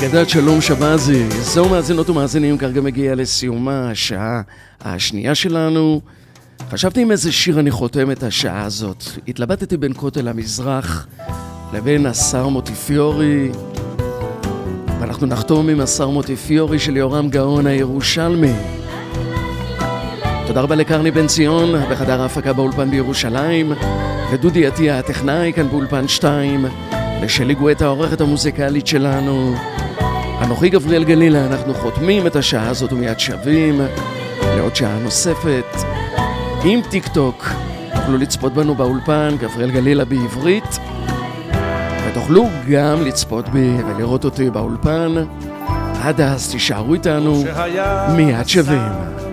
אגדת שלום שבזי. זהו מאזינות ומאזינים, כרגע מגיע לסיומה השעה השנייה שלנו. חשבתי עם איזה שיר אני חותם את השעה הזאת. התלבטתי בין כותל המזרח לבין השר מוטיפיורי, ואנחנו נחתום עם השר מוטיפיורי של יורם גאון הירושלמי. תודה רבה לקרני בן ציון בחדר ההפקה באולפן בירושלים, ודודי עטיה הטכנאי כאן באולפן 2, לשלי גואטה העורכת המוזיקלית שלנו. אנוכי גבריאל גלילה, אנחנו חותמים את השעה הזאת ומיד שווים לעוד שעה נוספת עם טיק טוק. תוכלו לצפות בנו באולפן גבריאל גלילה בעברית, ותוכלו גם לצפות בי ולראות אותי באולפן. עד אז תישארו איתנו, מיד שווים.